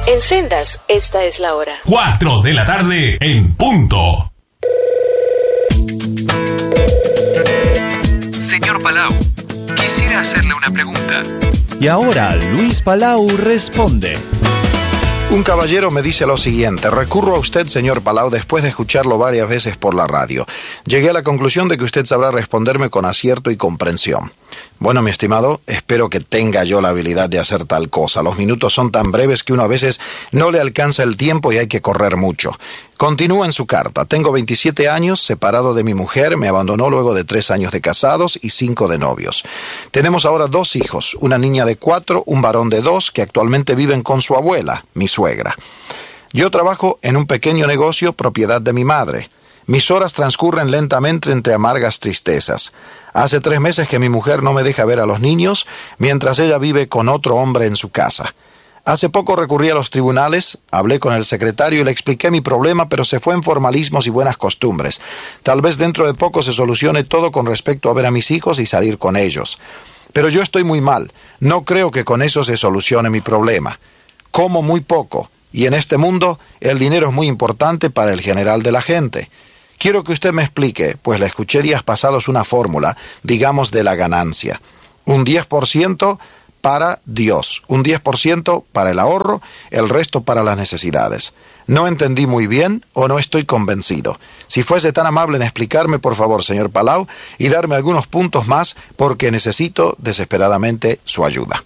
En Sendas, esta es la hora. 4 de la tarde en punto. Señor Palau, quisiera hacerle una pregunta. Y ahora Luis Palau responde. Un caballero me dice lo siguiente: recurro a usted, señor Palau, después de escucharlo varias veces por la radio. Llegué a la conclusión de que usted sabrá responderme con acierto y comprensión. Bueno, mi estimado, espero que tenga yo la habilidad de hacer tal cosa. Los minutos son tan breves que uno a veces no le alcanza el tiempo y hay que correr mucho. Continúa en su carta. Tengo 27 años, separado de mi mujer, me abandonó luego de 3 años de casados y 5 de novios. Tenemos ahora 2 hijos, una niña de 4, un varón de 2, que actualmente viven con su abuela, mi suegra. Yo trabajo en un pequeño negocio, propiedad de mi madre. Mis horas transcurren lentamente entre amargas tristezas. Hace 3 meses que mi mujer no me deja ver a los niños, mientras ella vive con otro hombre en su casa. Hace poco recurrí a los tribunales, hablé con el secretario y le expliqué mi problema, pero se fue en formalismos y buenas costumbres. Tal vez dentro de poco se solucione todo con respecto a ver a mis hijos y salir con ellos. Pero yo estoy muy mal. No creo que con eso se solucione mi problema. Como muy poco, y en este mundo el dinero es muy importante para el general de la gente. Quiero que usted me explique, pues le escuché días pasados una fórmula, digamos, de la ganancia. Un 10% para Dios, un 10% para el ahorro, el resto para las necesidades. No entendí muy bien o no estoy convencido. Si fuese tan amable en explicarme, por favor, señor Palau, y darme algunos puntos más, porque necesito desesperadamente su ayuda.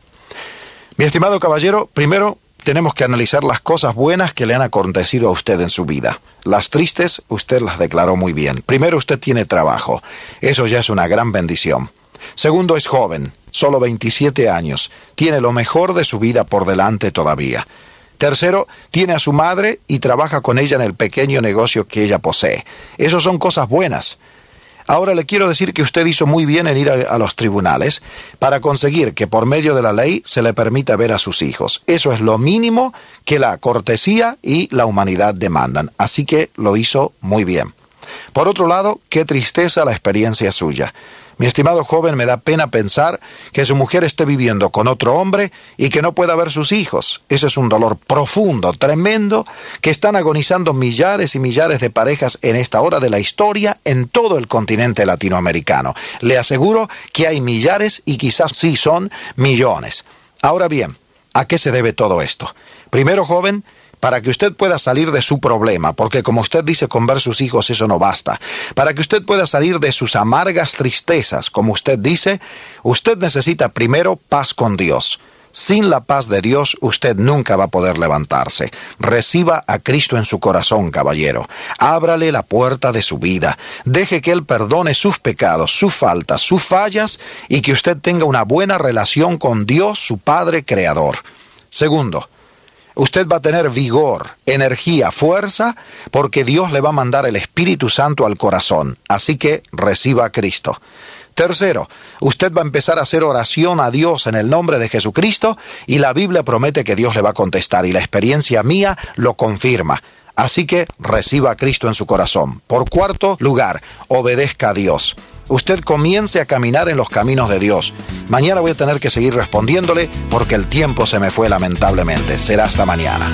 Mi estimado caballero, primero tenemos que analizar las cosas buenas que le han acontecido a usted en su vida. Las tristes, usted las declaró muy bien. Primero, usted tiene trabajo. Eso ya es una gran bendición. Segundo, es joven, solo 27 años. Tiene lo mejor de su vida por delante todavía. Tercero, tiene a su madre y trabaja con ella en el pequeño negocio que ella posee. Esas son cosas buenas. Ahora le quiero decir que usted hizo muy bien en ir a los tribunales para conseguir que por medio de la ley se le permita ver a sus hijos. Eso es lo mínimo que la cortesía y la humanidad demandan. Así que lo hizo muy bien. Por otro lado, qué tristeza la experiencia suya. Mi estimado joven, me da pena pensar que su mujer esté viviendo con otro hombre y que no pueda ver sus hijos. Ese es un dolor profundo, tremendo, que están agonizando millares y millares de parejas en esta hora de la historia en todo el continente latinoamericano. Le aseguro que hay millares y quizás sí son millones. Ahora bien, ¿a qué se debe todo esto? Primero, joven, para que usted pueda salir de su problema, porque como usted dice, con ver sus hijos eso no basta. Para que usted pueda salir de sus amargas tristezas, como usted dice, usted necesita primero paz con Dios. Sin la paz de Dios, usted nunca va a poder levantarse. Reciba a Cristo en su corazón, caballero. Ábrale la puerta de su vida. Deje que Él perdone sus pecados, sus faltas, sus fallas, y que usted tenga una buena relación con Dios, su Padre Creador. Segundo, usted va a tener vigor, energía, fuerza, porque Dios le va a mandar el Espíritu Santo al corazón. Así que reciba a Cristo. Tercero, usted va a empezar a hacer oración a Dios en el nombre de Jesucristo y la Biblia promete que Dios le va a contestar y la experiencia mía lo confirma. Así que reciba a Cristo en su corazón. Por cuarto lugar, obedezca a Dios. Usted comience a caminar en los caminos de Dios. Mañana voy a tener que seguir respondiéndole porque el tiempo se me fue lamentablemente. Será hasta mañana.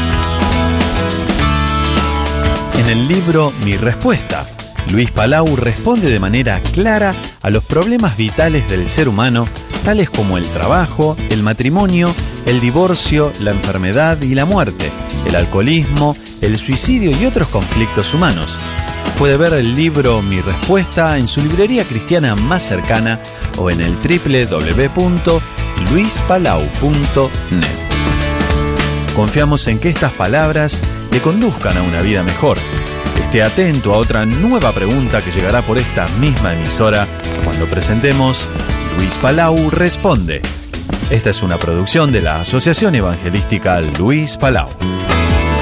En el libro Mi Respuesta, Luis Palau responde de manera clara a los problemas vitales del ser humano, tales como el trabajo, el matrimonio, el divorcio, la enfermedad y la muerte, el alcoholismo, el suicidio y otros conflictos humanos. Puede ver el libro Mi Respuesta en su librería cristiana más cercana o en el www.luispalau.net. Confiamos en que estas palabras le conduzcan a una vida mejor. Esté atento a otra nueva pregunta que llegará por esta misma emisora cuando presentemos Luis Palau Responde. Esta es una producción de la Asociación Evangelística Luis Palau.